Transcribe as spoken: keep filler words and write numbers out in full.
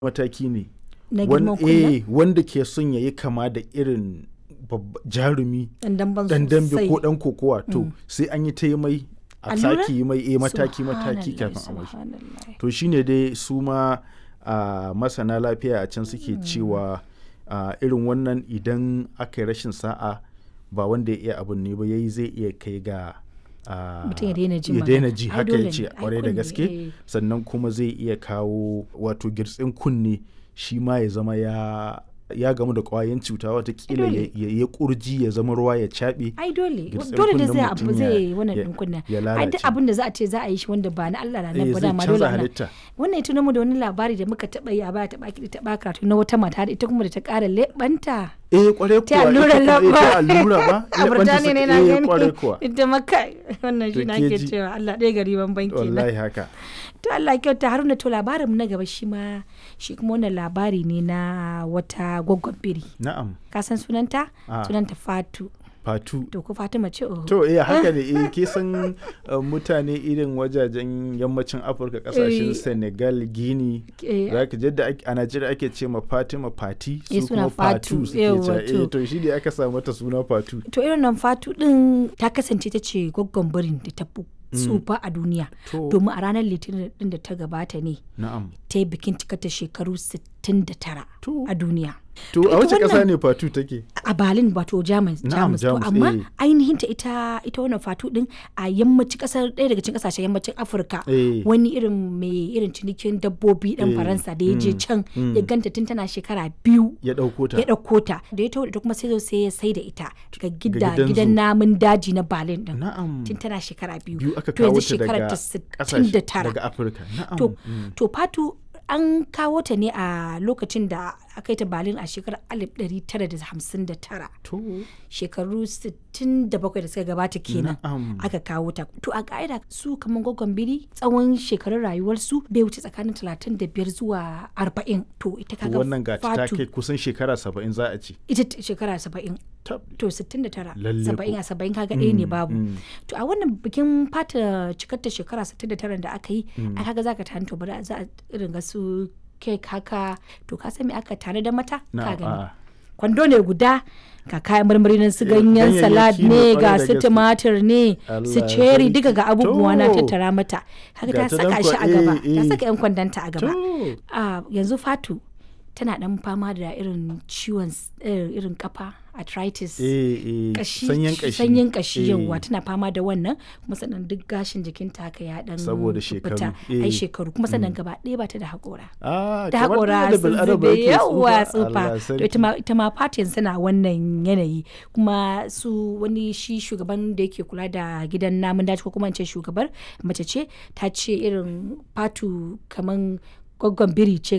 mataki ne na Wan- girman kunya eh, wanda ke son ya yi kama da irin babba- jarumi dan damban dan dambe sosai. ko dan kokowa to sai an yi ta yi mai a Allura? sake yi mai eh, mataki mataki Subhanallah, kafin a mashi subhanallah. to shine dai su ma a masana lafiya a can suke cewa a irin wannan idan aka yi rashin sa'a ba wanda ya iya abun ne ba yayi zai iya kai ga a, Mutum ya daina jin ya daina magana. ji Ai, haka dole ya ce ne. Ai, kwarai da kunne, gaske eh. sannan kuma zai iya kawo wato girtsin kunne shi ma ya zama ya ya gamu da kwayan cuta watakila dole. ya ya kurji ya zama ruwa ya caɓe ai dole Girtsin dole da kunnen zai mutum abu ya- zai wannan ya- din kunna ya ai lalace. duk abin da za a ce za a yi shi wanda ba na Allah na Eh, nan ba zai dama canza dole ana halitta. wannan ya tuno mu da wani labari da muka taba yi a baya taba ki taba karatu na wata mata da ita kuma da ta kara lebanta eh kwarai ta kuwa allura ita kuma- eh, lamba ta allura ba a Burtaniya ne na eh, gani kwarai kuwa ita maka wannan To shi na ke ke ji. cewa Allah ɗaya gari ban banki na wallahi haka to Allah kyauta Haruna to labarin mu na gaba shi ma shi kuma wannan labari ne na wata gwaggon biri na'am ka san sunanta Ah. sunanta Fatu fatu to ko Fatima ce oh to eh haka ne eh ke san uh, mutane irin wajajen yammacin Afirka kasashen Eh. Senegal Guinea Eh. zaka ji yadda ake- a Najeriya ake ce ma Fatima Fati Eh, su suna kuma Fatu Fatu, suke yawwa, cewa eh to. to shi ne aka samu mata suna Fatu to irin nan Fatu din ta kasance ta ce gwaggon birin da ta fi tsufa a duniya To. domin a ranar litinin din da ta gabata ne na'am ta yi bikin cikata shekaru sittin da tara To. a duniya to a ita wace kasa wannan- ne Fatu take a Berlin wato Jamus Na'am, Jamus to Jamus, amma eh. ainihin ta ita ita wannan Fatu din a yammacin kasar ɗaya daga cikin kasashen yammacin Afirka Eh. wani irin mai irin cinikin dabbobi dan Eh, Faransa da ya je mm, can mm. ya ganta tun tana shekara biyu ya dauko ta ya ɗauko ta da ya taho da ita kuma sai zo sai ya sai da ita ga gida gidan gidan zoo. namun daji na Berlin din na'am tun tana shekara biyu biyu aka to kawo yanzu ta shekarar daga ta sittin kasashe da tara daga Afirka na'am to mm. to Fatu an kawo ta ne a lokacin da aka yi ta Berlin a shekarar alif ɗari tara da hamsin da tara to shekaru sittin da bakwai da suka gabata kenan Na'am. aka kawo ta to a ka'ida su kamar gwaggon biri tsawon shekarun rayuwarsu bai wuce tsakanin talatin da biyar zuwa arba'in to ita to kaga wannan gata ta Fatu kai kusan shekara saba'in za a ce ita t- shekara saba'in Tab. to sittin da tara Lalle saba'in ko. a saba'in kaga ɗaya ne Mm, babu mm. to a wannan bikin fata cikar ta shekara sittin da tara da aka yi ai kaga zaka tani to bari za a irin ga su kek haka to ka san me aka tare da mata ka Na'am, gani a'a. kwando ne guda ga kayan marmari nan su Eh, ganyen ganyayyaki salad ne, ne kwarai ga da su gaske. tumatir ne su Allah cherry sarki. duka ga abubuwa na To. tattara mata kaga Ga ta ta saka nan shi kwa- a gaba eh, ta eh. saka yan kwandanta a gaba To. a yanzu Fatu tana dan fama da irin ciwon s- eh, irin kafa arthritis eh eh kashi sanyin kashi sanyin kashi Eh, yauwa tana fama da wannan kuma sannan duk gashin jikinta haka ya dan Saboda fita. shekaru, ai eh. shekaru kuma sannan gaba ɗaya ba ta da haƙora ah da kamar haƙora da sun bil'adama zube yake yawa tsufa Allah to ita sarki. ma ita ma fatin suna wannan yanayi kuma su wani shi shugaban da yake kula da gidan namun daji ko kuma in ce shugabar mace ce ta ce irin Fatu kaman gwaggon biri ce